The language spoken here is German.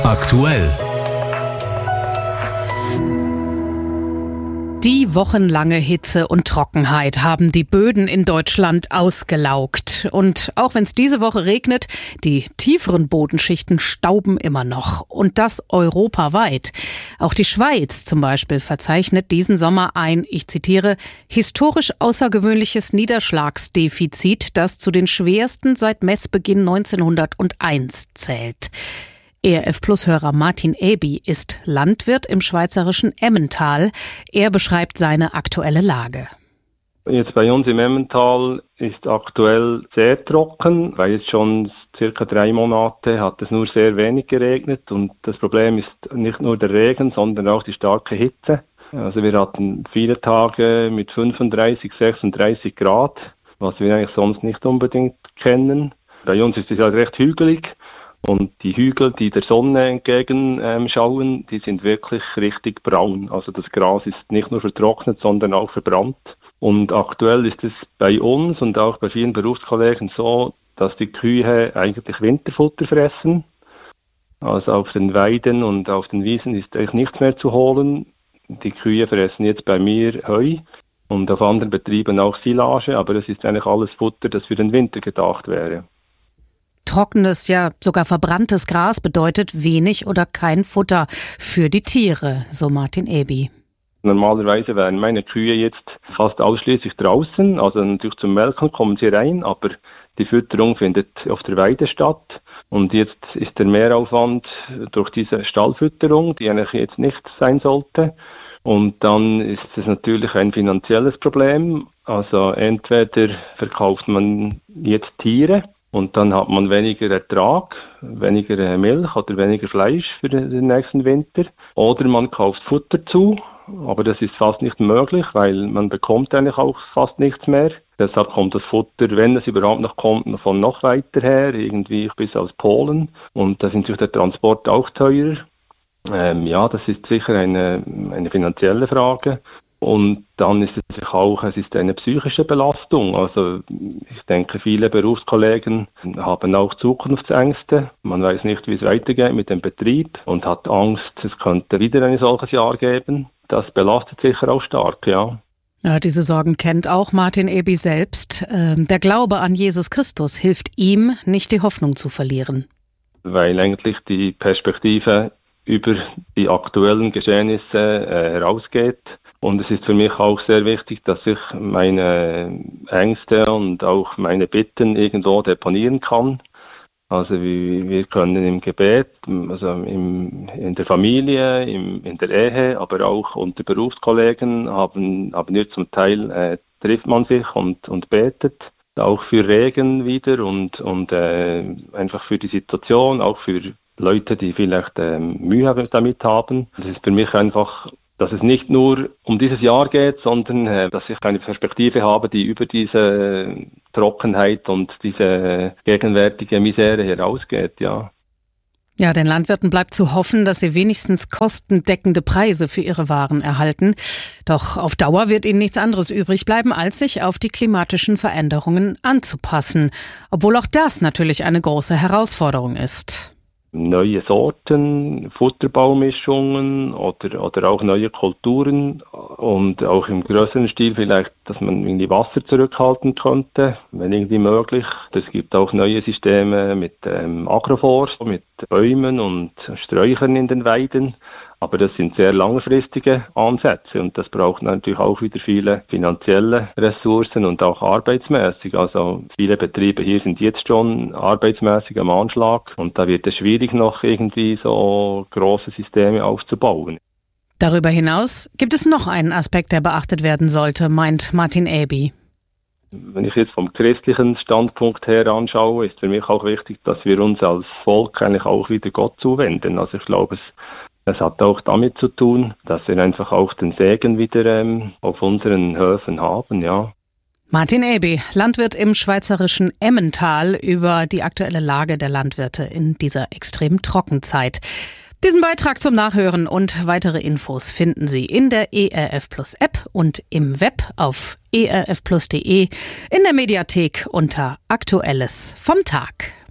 Aktuell. Die wochenlange Hitze und Trockenheit haben die Böden in Deutschland ausgelaugt. Und auch wenn es diese Woche regnet, die tieferen Bodenschichten stauben immer noch. Und das europaweit. Auch die Schweiz zum Beispiel verzeichnet diesen Sommer ein, ich zitiere, historisch außergewöhnliches Niederschlagsdefizit, das zu den schwersten seit Messbeginn 1901 zählt. ERF-Plus-Hörer Martin Eby ist Landwirt im schweizerischen Emmental. Er beschreibt seine aktuelle Lage. Jetzt bei uns im Emmental ist aktuell sehr trocken, weil jetzt schon circa 3 Monate hat es nur sehr wenig geregnet. Und das Problem ist nicht nur der Regen, sondern auch die starke Hitze. Also wir hatten viele Tage mit 35, 36 Grad, was wir eigentlich sonst nicht unbedingt kennen. Bei uns ist es halt recht hügelig. Und die Hügel, die der Sonne entgegen schauen, die sind wirklich richtig braun. Also das Gras ist nicht nur vertrocknet, sondern auch verbrannt. Und aktuell ist es bei uns und auch bei vielen Berufskollegen so, dass die Kühe eigentlich Winterfutter fressen. Also auf den Weiden und auf den Wiesen ist eigentlich nichts mehr zu holen. Die Kühe fressen jetzt bei mir Heu und auf anderen Betrieben auch Silage, aber das ist eigentlich alles Futter, das für den Winter gedacht wäre. Trockenes, ja sogar verbranntes Gras bedeutet wenig oder kein Futter für die Tiere, so Martin Eby. Normalerweise wären meine Kühe jetzt fast ausschließlich draußen, also natürlich zum Melken kommen sie rein, aber die Fütterung findet auf der Weide statt. Und jetzt ist der Mehraufwand durch diese Stallfütterung, die eigentlich jetzt nicht sein sollte. Und dann ist es natürlich ein finanzielles Problem. Also entweder verkauft man jetzt Tiere, und dann hat man weniger Ertrag, weniger Milch oder weniger Fleisch für den nächsten Winter. Oder man kauft Futter zu, aber das ist fast nicht möglich, weil man bekommt eigentlich auch fast nichts mehr. Deshalb kommt das Futter, wenn es überhaupt noch kommt, von noch weiter her, irgendwie bis aus Polen. Und da ist natürlich der Transport auch teurer. Das ist sicher eine finanzielle Frage. Und dann ist es ist eine psychische Belastung. Also ich denke, viele Berufskollegen haben auch Zukunftsängste. Man weiß nicht, wie es weitergeht mit dem Betrieb und hat Angst, es könnte wieder ein solches Jahr geben. Das belastet sicher auch stark, ja. Ja, diese Sorgen kennt auch Martin Eby selbst. Der Glaube an Jesus Christus hilft ihm, nicht die Hoffnung zu verlieren. Weil eigentlich die Perspektive über die aktuellen Geschehnisse herausgeht. Und es ist für mich auch sehr wichtig, dass ich meine Ängste und auch meine Bitten irgendwo deponieren kann. Also wir können im Gebet, also in der Familie, in der Ehe, aber auch unter Berufskollegen haben wir zum Teil trifft man sich und betet. Auch für Regen wieder und einfach für die Situation, auch für Leute, die vielleicht Mühe damit haben. Das ist für mich einfach, dass es nicht nur um dieses Jahr geht, sondern dass ich eine Perspektive habe, die über diese Trockenheit und diese gegenwärtige Misere herausgeht, ja. Ja, den Landwirten bleibt zu hoffen, dass sie wenigstens kostendeckende Preise für ihre Waren erhalten. Doch auf Dauer wird ihnen nichts anderes übrig bleiben, als sich auf die klimatischen Veränderungen anzupassen. Obwohl auch das natürlich eine große Herausforderung ist. Neue Sorten, Futterbaumischungen oder auch neue Kulturen und auch im größeren Stil vielleicht, dass man irgendwie Wasser zurückhalten könnte, wenn irgendwie möglich. Es gibt auch neue Systeme mit Agroforst, mit Bäumen und Sträuchern in den Weiden. Aber das sind sehr langfristige Ansätze und das braucht natürlich auch wieder viele finanzielle Ressourcen und auch arbeitsmäßig. Also viele Betriebe hier sind jetzt schon arbeitsmäßig am Anschlag und da wird es schwierig, noch irgendwie so große Systeme aufzubauen. Darüber hinaus gibt es noch einen Aspekt, der beachtet werden sollte, meint Martin Eby. Wenn ich jetzt vom christlichen Standpunkt her anschaue, ist für mich auch wichtig, dass wir uns als Volk eigentlich auch wieder Gott zuwenden. Also ich glaube, es hat auch damit zu tun, dass wir einfach auch den Segen wieder auf unseren Höfen haben, ja. Martin Eby, Landwirt im schweizerischen Emmental, über die aktuelle Lage der Landwirte in dieser extrem Trockenzeit. Diesen Beitrag zum Nachhören und weitere Infos finden Sie in der ERF Plus App und im Web auf erfplus.de, in der Mediathek unter Aktuelles vom Tag.